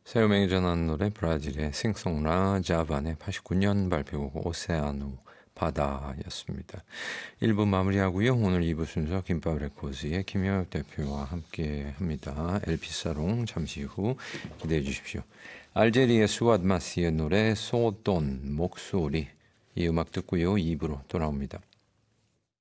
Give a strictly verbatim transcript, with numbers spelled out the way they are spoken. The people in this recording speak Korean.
새음악이 전하는 노래 브라질의 싱송라 자반의 팔십구 년 발표곡 오세아누 바다였습니다. 일 부 마무리하고요. 오늘 이 부 순서 김밥 레코드의 김영혁 대표와 함께합니다. 엘피사롱 잠시 후 기대해 주십시오. 알제리의 수왑 마시의 노래 소돈 목소리 이 음악 듣고요. 이 부로 돌아옵니다.